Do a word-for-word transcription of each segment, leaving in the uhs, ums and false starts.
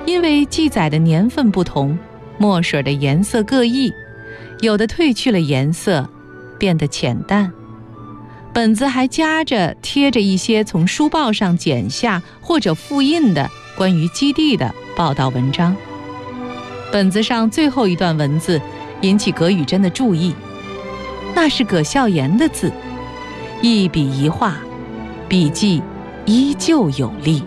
因为记载的年份不同，墨水的颜色各异，有的褪去了颜色，变得浅淡。本子还夹着贴着一些从书报上剪下或者复印的关于基地的报道文章。本子上最后一段文字引起葛宇珍的注意，那是葛孝言的字，一笔一画，笔迹依旧有力。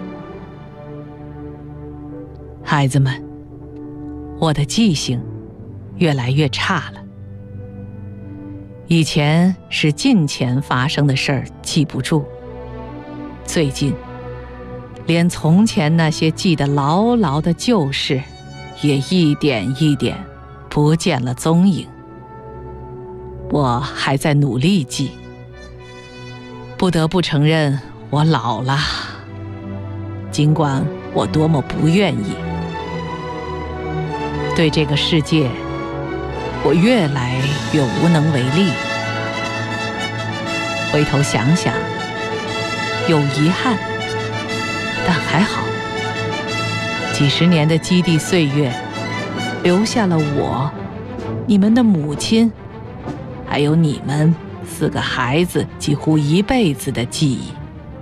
孩子们，我的记性越来越差了。以前是近前发生的事儿记不住，最近连从前那些记得牢牢的旧事也一点一点不见了踪影。我还在努力记，不得不承认我老了，尽管我多么不愿意。对这个世界，我越来越无能为力。回头想想，有遗憾，但还好，几十年的基地岁月，留下了我、你们的母亲，还有你们四个孩子几乎一辈子的记忆。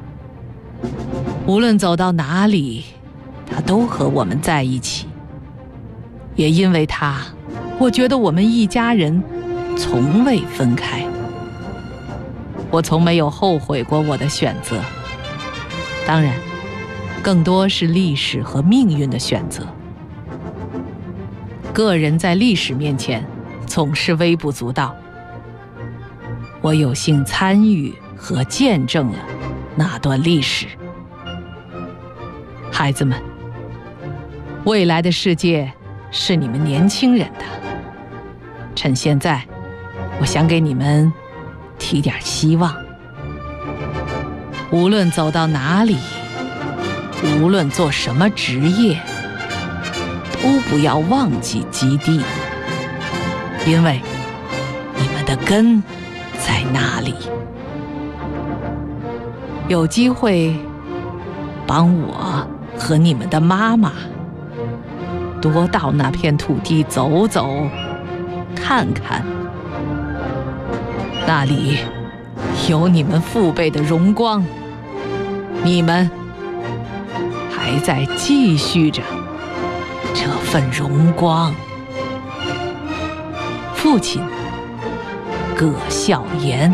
无论走到哪里，他都和我们在一起。也因为他，我觉得我们一家人从未分开。我从没有后悔过我的选择，当然，更多是历史和命运的选择。个人在历史面前总是微不足道。我有幸参与和见证了那段历史。孩子们，未来的世界是你们年轻人的，趁现在，我想给你们提点希望。无论走到哪里，无论做什么职业，都不要忘记基地，因为你们的根在那里。有机会帮我和你们的妈妈多到那片土地走走看看，那里有你们父辈的荣光，你们还在继续着这份荣光。父亲葛孝言。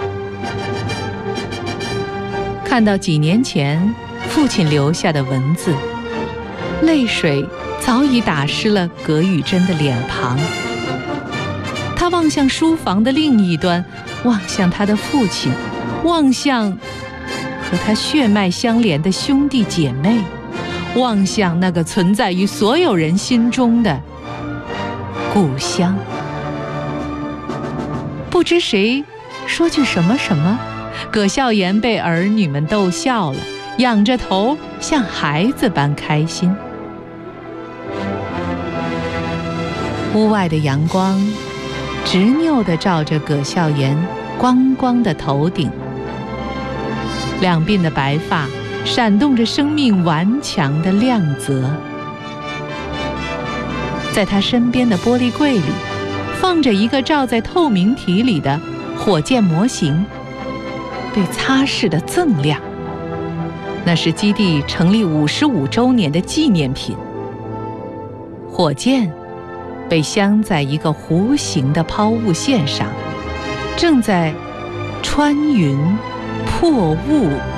看到几年前父亲留下的文字，泪水早已打湿了葛宇珍的脸庞。他望向书房的另一端，望向他的父亲，望向和他血脉相连的兄弟姐妹，望向那个存在于所有人心中的故乡。不知谁说句什么什么，葛孝言被儿女们逗笑了，仰着头像孩子般开心。屋外的阳光执拗地照着葛孝言光光的头顶，两鬓的白发闪动着生命顽强的亮泽。在他身边的玻璃柜里放着一个罩在透明体里的火箭模型，被擦拭的锃亮，那是基地成立五十五周年的纪念品。火箭被镶在一个弧形的抛物线上，正在穿云破雾